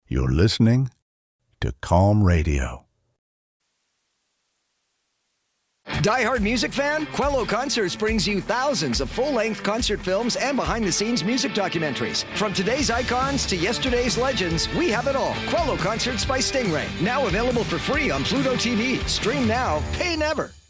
You're listening to Calm Radio. Die-hard music fan? Quello Concerts brings you thousands of full-length concert films and behind-the-scenes music documentaries. From today's icons to yesterday's legends, we have it all. Quello Concerts by Stingray. Now available for free on Pluto TV. Stream now, pay never.